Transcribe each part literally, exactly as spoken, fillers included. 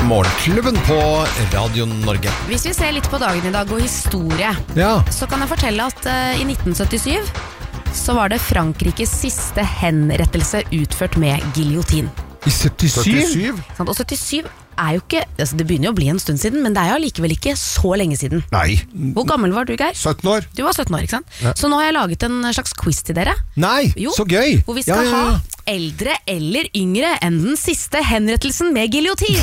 Morgenklubben på Radio Norge. Hvis vi ser litt på dagen i dag og historie, Ja. så kan jeg fortelle at uh, i nitten syttisju så var det Frankrikes siste henrettelse utført med giljotin. I syttisju? Og syttisju er jo ikke, altså det begynner jo å bli en stund siden, men det er jo likevel ikke så lenge siden. Nei. Hvor gammel var du, Geir? sytten år. Du var sytten år, ikke sant? Ja. Så nå har jeg laget en slags quiz til dere. Nei, Jo, så gøy. hvor vi skal Ja, ja, ja. ha eldre eller yngre enn den siste henrettelsen med giljotin.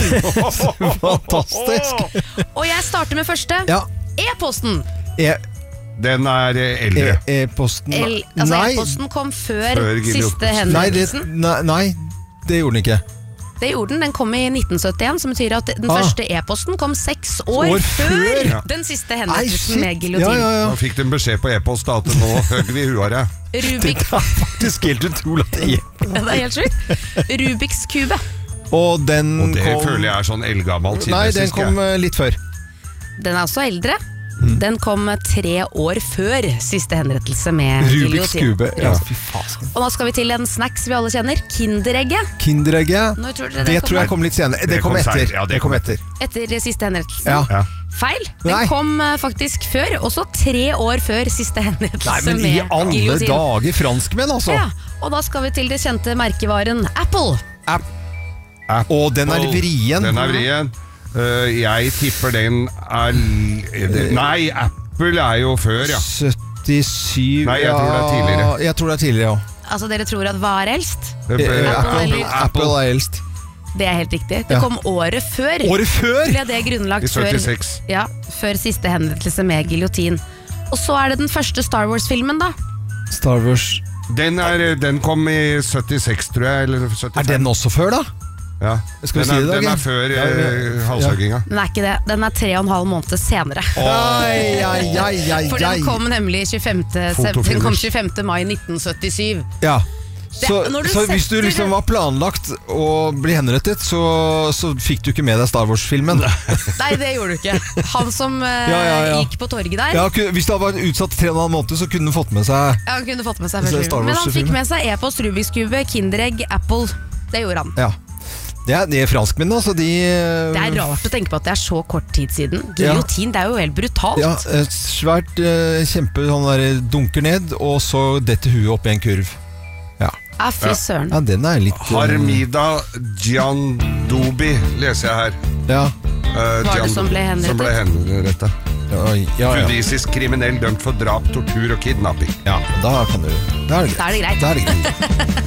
Fantastisk. Og jeg starter med første. Ja. E-posten. E- Den er eh, eldre. e- E-posten El, altså Nei, E-posten kom før, Før giljotin. siste nei, det, henrettelsen. nei, nei, det gjorde den ikke. Det gjorde den, den kom i nitten syttien, som betyr at den Ah. første e-posten kom seks år, År før, før? Ja. den siste Nei, henrettelsen shit. med giljotin. Ja, ja, ja. Nå fikk de beskjed på e-post da, at nå høgg vi i huet av deg. Rubik, Det er faktisk helt utrolig at det er. det er helt sjukt. Rubiks kube. Og den Og det kom føler jeg er sånn eldgammelt Nei, den kinesisk. kom eh, litt før. Den er også eldre. Mm. Den kom tre år før siste henrettelse med Rubiks giljotin. kube. Ja, fy faen. Og nå skal vi til en snacks vi alle kjenner. Kinderegget. Kinderegget. Når tror dere Det kom? tror jeg kom litt senere. Det Det kom kom etter. senere, ja, det Det kom kom etter. Etter siste henrettelsen. Ja. Ja. Feil. Den Nei. kom eh, faktisk før, også tre år før siste henrettelse Nei, men i med alle giljotin. dager, franskmenn altså. Ja, og da skal vi til det kjente merkevaren Apple. App. Og den er vrien. Den er vrien. Eh, jeg tipper den er l- Nei, Apple er jo før, ja. syttisju Nei, jeg tror det er tidligere. Ja, jeg tror det er tidligere, ja. Altså, dere tror at hva er eldst? Eh, Eh, Apple, eller- Apple er eldst. Det er helt riktig. Det Ja. kom året før. Året før? Ble det grunnlagt I før, syttiseks. ja, før siste henrettelse med giljotin. Og så er det den første Star Wars-filmen, da. Star Wars. Den, er, den kom i syttiseks, tror jeg. Eller syttifem. Er den også før, da? Ja. Skal vi den, si er, det, da, den er Geir? før Ja, eh, ja. halshugginga. Den er ikke det. Den er tre og en halv måned senere. Ai, ai, ai, ai, For den ai. kom nemlig tjuefemte Fotofinish. den kom tjuefemte mai nitten syttisju. Ja. Så, når du så hvis du setter- liksom var planlagt å bli henrettet, så, så fikk du ikke med deg Star Wars-filmen. Nei, det gjorde du ikke. Han som eh, Ja, ja, ja. gikk på torget der, Ja, ku- hvis du hadde vært utsatt tre og en halv måned, så kunne du fått med seg ja, han kunne fått med seg Så er det første Star film. Men han fikk Wars-filmen. med seg e-post, Rubiks kube, Kinderegg, Apple. Det gjorde han. Ja. Det er, de er franskmennene, altså. De Det er rart å tenke på at det er så kort tid siden. Giljotin, det er jo helt brutalt. Ja, et svært eh, kjempe sånn der dunker ned, og så detter huet opp i en kurv. Ja, Ja, fy søren. ja den er litt eh, Harmida Djandobi leser jeg her. Ja, Eh, Var det Djan- som ble henrettet? Som ble henrettet. ja, ja, ja. Tunisisk kriminell dømt for drap, tortur og kidnapping. ja da kan du Da er det greit. Da er det greit. Da er det greit.